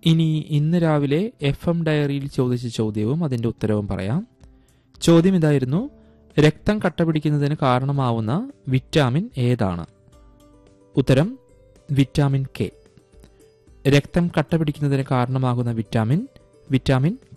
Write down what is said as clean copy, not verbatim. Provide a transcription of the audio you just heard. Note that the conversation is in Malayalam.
ഇനി ഇന്ന് രാവിലെ FM ഡയറിയിൽ ചോദിച്ച ചോദ്യവും അതിൻ്റെ ഉത്തരവും പറയാം. ചോദ്യം ഇതായിരുന്നു: രക്തം കട്ടപിടിക്കുന്നതിന് കാരണമാവുന്ന വിറ്റാമിൻ ഏതാണ്? ഉത്തരം വിറ്റാമിൻ കെ. രക്തം കട്ടപിടിക്കുന്നതിന് കാരണമാകുന്ന വിറ്റാമിൻ